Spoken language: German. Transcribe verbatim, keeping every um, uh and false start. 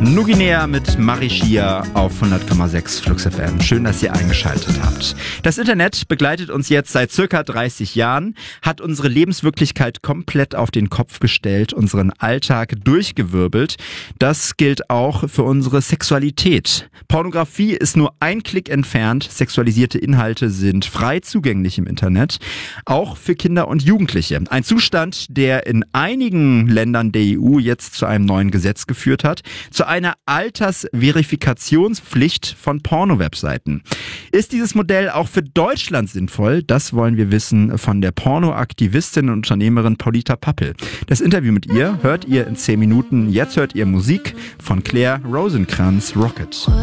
Nuguinea mit Marischia auf hundert Komma sechs Flux F M. Schön, dass ihr eingeschaltet habt. Das Internet begleitet uns jetzt seit circa dreißig Jahren, hat unsere Lebenswirklichkeit komplett auf den Kopf gestellt, unseren Alltag durchgewirbelt. Das gilt auch für unsere Sexualität. Pornografie ist nur ein Klick entfernt. Sexualisierte Inhalte sind frei zugänglich im Internet, auch für Kinder und Jugendliche. Ein Zustand, der in einigen Ländern der E U jetzt zu einem neuen Gesetz geführt hat, zu einer Altersverifikationspflicht von Porno-Webseiten. Ist dieses Modell auch für Deutschland sinnvoll? Das wollen wir wissen von der Porno-Aktivistin und Unternehmerin Paulita Pappel. Das Interview mit ihr hört ihr in zehn Minuten. Jetzt hört ihr Musik von Claire Rosenkranz, Rocket.